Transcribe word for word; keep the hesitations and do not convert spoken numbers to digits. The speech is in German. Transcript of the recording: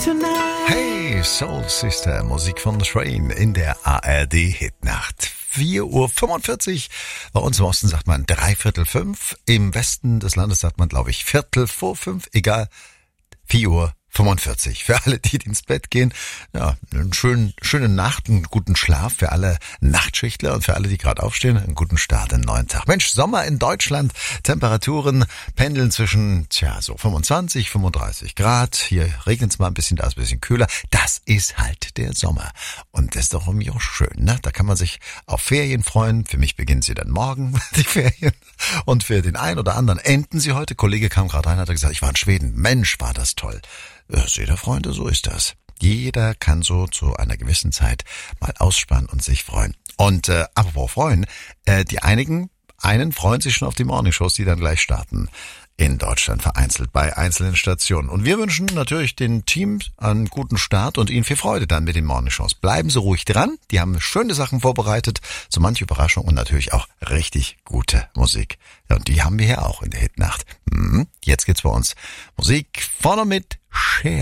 tonight. Hey, Soul Sister, Musik von The Train in der A R D-Hitnacht. vier Uhr fünfundvierzig. Bei uns im Osten sagt man dreiviertel fünf. Im Westen des Landes sagt man, glaube ich, viertel vor fünf. Egal, vier Uhr fünfundvierzig. Für alle, die ins Bett gehen, ja, eine schöne, schöne Nacht, einen guten Schlaf für alle Nachtschichtler und für alle, die gerade aufstehen, einen guten Start in den neuen Tag. Mensch, Sommer in Deutschland, Temperaturen pendeln zwischen, tja, so fünfundzwanzig, fünfunddreißig Grad. Hier regnet es mal ein bisschen, da ist es ein bisschen kühler. Das ist halt der Sommer. Und das ist doch irgendwie auch schön, ne? Da kann man sich auf Ferien freuen. Für mich beginnen sie dann morgen, die Ferien. Und für den einen oder anderen enden sie heute. Kollege kam gerade rein, hat gesagt, ich war in Schweden. Mensch, war das toll. Ja, seht ihr, Freunde, so ist das. Jeder kann so zu einer gewissen Zeit mal ausspannen und sich freuen. Und äh, apropos freuen, äh, die einigen, einen freuen sich schon auf die Morningshows, die dann gleich starten in Deutschland, vereinzelt bei einzelnen Stationen. Und wir wünschen natürlich den Teams einen guten Start und Ihnen viel Freude dann mit den Morningshows. Bleiben Sie ruhig dran, die haben schöne Sachen vorbereitet, so manche Überraschung und natürlich auch richtig gute Musik. Ja, und die haben wir hier auch in der Hitnacht. Hm, jetzt geht's bei uns Musik vorne mit Cher.